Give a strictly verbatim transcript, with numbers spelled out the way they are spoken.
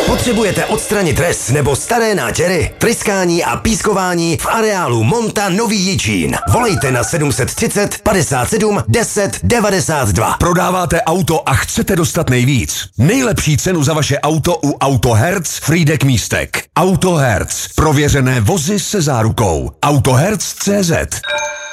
Potřebujete odstranit res nebo staré nátěry? Tryskání a pískování v areálu Monta Nový Jičín. Volejte na sedm set třicet padesát sedm deset devadesát dva. Prodáváte auto a chcete dostat nejvíc? Nejlepší cenu za vaše auto u Autoherc Frýdek Místek. Autoherc. Prověřené vozy se zárukou. Autoherc tečka cé zet.